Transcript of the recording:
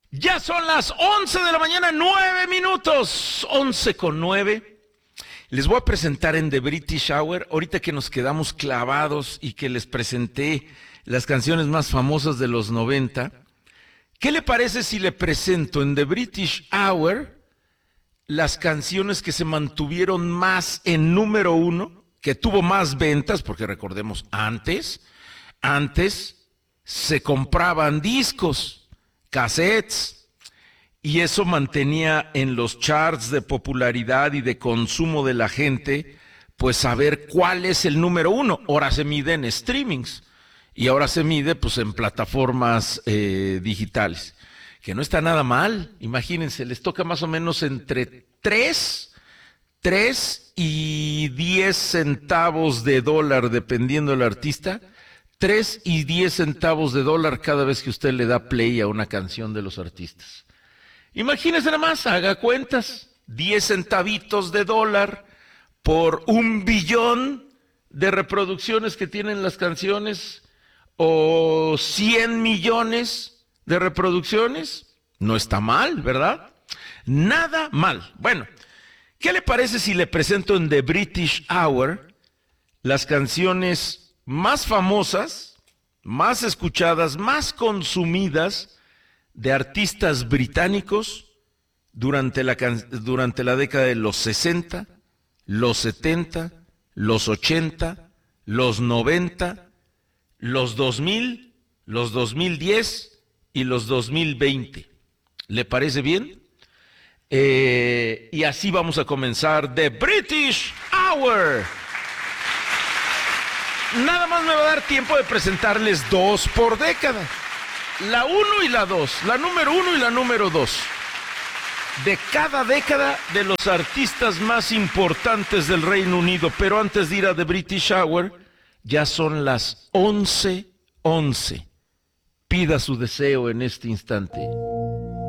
Ya son las 11 de la mañana, 9 minutos, 11:09. Les voy a presentar en The British Hour, ahorita que nos quedamos clavados y que les presenté las canciones más famosas de los 90. ¿Qué le parece si le presento en The British Hour las canciones que se mantuvieron más en número uno, que tuvo más ventas? Porque recordemos, antes se compraban discos, cassettes, y eso mantenía en los charts de popularidad y de consumo de la gente, pues saber cuál es el número uno. Ahora se mide en streamings y ahora se mide pues en plataformas digitales, que no está nada mal. Imagínense, les toca más o menos entre 3 y 10 centavos de dólar, dependiendo del artista. 3 y 10 centavos de dólar cada vez que usted le da play a una canción de los artistas. Imagínese nada más, haga cuentas, 10 centavitos de dólar por 1 billón de reproducciones que tienen las canciones, o 100 millones de reproducciones. No está mal, ¿verdad? Nada mal. Bueno, ¿qué le parece si le presento en The British Hour las canciones más famosas, más escuchadas, más consumidas de artistas británicos durante la década de los 60, los 70, los 80, los 90, los 2000, los 2010 y los 2020? ¿Le parece bien? Y así vamos a comenzar The British Hour. Nada más me va a dar tiempo de presentarles dos por década. La 1 y la 2, la número 1 y la número 2. De cada década de los artistas más importantes del Reino Unido. Pero antes de ir a The British Hour, ya son las 11:11. Pida su deseo en este instante.